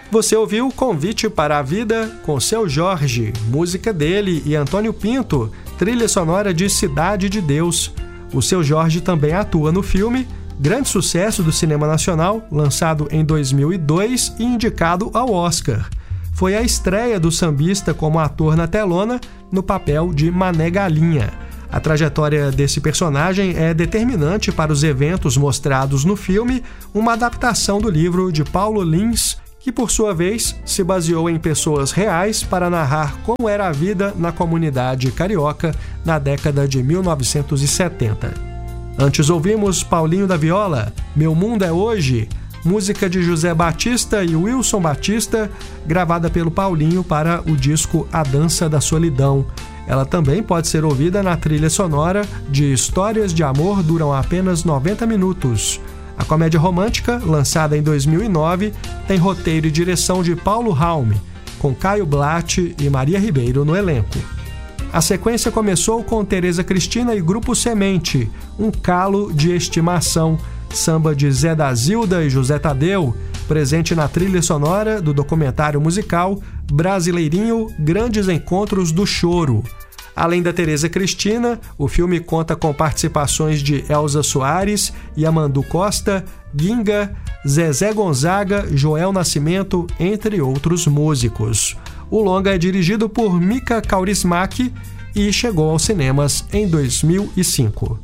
Você ouviu Convite para a Vida com Seu Jorge, música dele, e Antônio Pinto, trilha sonora de Cidade de Deus. O Seu Jorge também atua no filme, grande sucesso do cinema nacional, lançado em 2002 e indicado ao Oscar. Foi a estreia do sambista como ator na telona, no papel de Mané Galinha. A trajetória desse personagem é determinante para os eventos mostrados no filme, uma adaptação do livro de Paulo Lins, que por sua vez se baseou em pessoas reais para narrar como era a vida na comunidade carioca na década de 1970. Antes ouvimos Paulinho da Viola, Meu Mundo é Hoje, música de José Batista e Wilson Batista, gravada pelo Paulinho para o disco A Dança da Solidão. Ela também pode ser ouvida na trilha sonora de Histórias de Amor Duram Apenas 90 Minutos. A comédia romântica, lançada em 2009, tem roteiro e direção de Paulo Raume, com Caio Blatt e Maria Ribeiro no elenco. A sequência começou com Tereza Cristina e Grupo Semente, Um Calo de Estimação, samba de Zé da Zilda e José Tadeu, presente na trilha sonora do documentário musical Brasileirinho Grandes Encontros do Choro. Além da Tereza Cristina, o filme conta com participações de Elza Soares, Yamandu Costa, Ginga, Zezé Gonzaga, Joel Nascimento, entre outros músicos. O longa é dirigido por Mika Kaurismäki e chegou aos cinemas em 2005.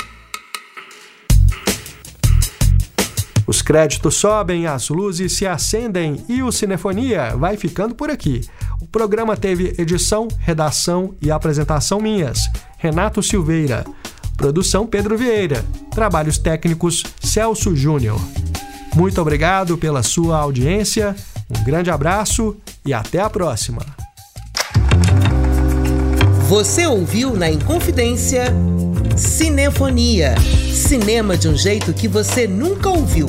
Os créditos sobem, as luzes se acendem e o Cinefonia vai ficando por aqui. O programa teve edição, redação e apresentação minhas, Renato Silveira. Produção Pedro Vieira. Trabalhos técnicos Celso Júnior. Muito obrigado pela sua audiência, um grande abraço e até a próxima. Você ouviu na Inconfidência Cinefonia. Cinema de um jeito que você nunca ouviu.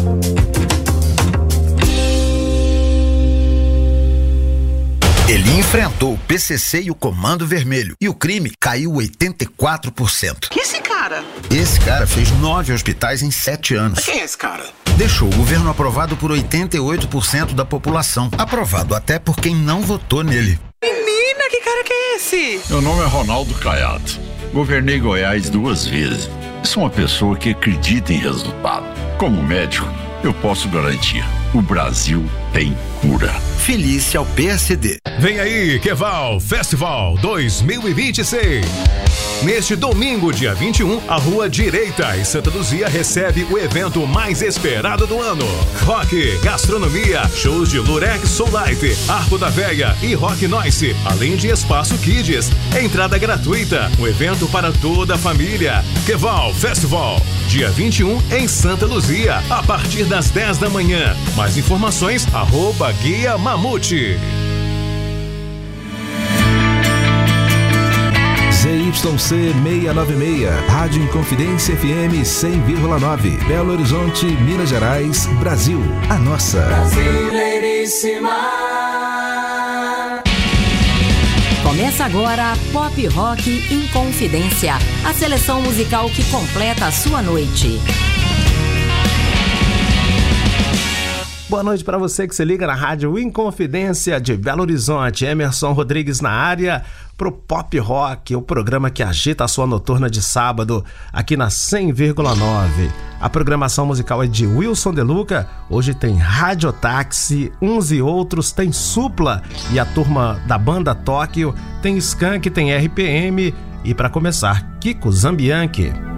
Ele enfrentou o PCC e o Comando Vermelho e o crime caiu 84%. Que esse cara? Esse cara fez 9 hospitais em 7 anos. Quem é esse cara? Deixou o governo aprovado por 88% da população. Aprovado até por quem não votou nele. Menina, que cara que é esse? Meu nome é Ronaldo Caiado. Governei Goiás 2 vezes. Sou uma pessoa que acredita em resultado. Como médico, eu posso garantir: o Brasil tem cura. Felice ao PSD. Vem aí, Keval Festival 2026. Neste domingo, dia 21, a Rua Direita em Santa Luzia recebe o evento mais esperado do ano. Rock, gastronomia, shows de Lurex Soul Light, Arco da Véia e Rock Noise, além de Espaço Kids. Entrada gratuita, um evento para toda a família. Keval Festival, dia 21 em Santa Luzia, a partir das 10 da manhã. Mais informações, @Guia Mamute. ZYC 696, Rádio Inconfidência FM 100,9, Belo Horizonte, Minas Gerais, Brasil. A nossa. Brasileiríssima. Começa agora a Pop Rock Inconfidência, a seleção musical que completa a sua noite. Boa noite para você que se liga na Rádio Inconfidência de Belo Horizonte. Emerson Rodrigues na área pro Pop Rock, o programa que agita a sua noturna de sábado aqui na 100,9. A programação musical é de Wilson De Luca. Hoje tem Radiotáxi, Uns e Outros, tem Supla e a turma da banda Tóquio, tem Skank, tem RPM e para começar, Kiko Zambianchi.